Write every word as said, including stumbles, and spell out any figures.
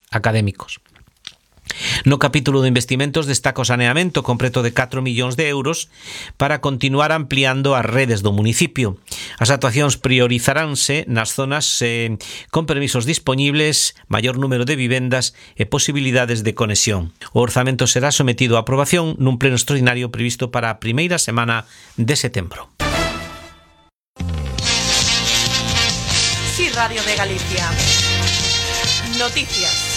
académicos. No capítulo de investimentos destaca o saneamento con preto de catro millóns de euros para continuar ampliando as redes do municipio. As actuacións priorizaránse nas zonas eh, con permisos dispoñibles, maior número de vivendas e posibilidades de conexión. O orzamento será sometido a aprobación nun pleno extraordinario previsto para a primeira semana de setembro. Sí, Radio de Galicia. Noticias.